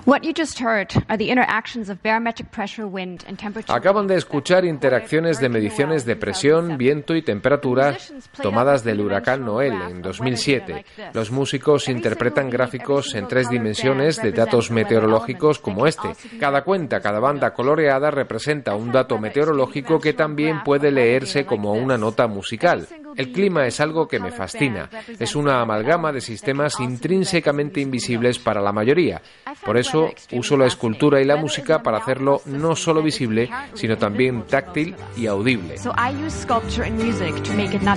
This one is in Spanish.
Acaban de escuchar interacciones de mediciones de presión, viento y temperatura tomadas del huracán Noel en 2007. Los músicos interpretan gráficos en 3 dimensiones de datos meteorológicos como este. Cada cuenta, cada banda coloreada representa un dato meteorológico que también puede leerse como una nota musical. El clima es algo que me fascina. Es una amalgama de sistemas intrínsecamente invisibles para la mayoría. Por eso uso la escultura y la música para hacerlo no solo visible, sino también táctil y audible.